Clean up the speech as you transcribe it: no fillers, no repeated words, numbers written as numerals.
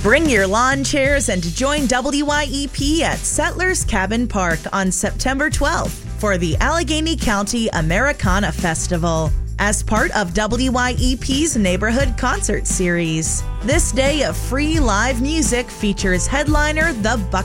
Bring your lawn chairs and join WYEP at Settlers Cabin Park on September 12th for the Allegheny County Americana Festival as part of WYEP's Neighborhood Concert Series. This day of free live music features headliner The Buck